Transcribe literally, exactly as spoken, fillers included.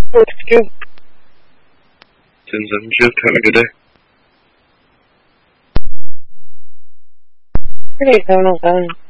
What's good? Since I'm just having a good day. Pretty having a fun.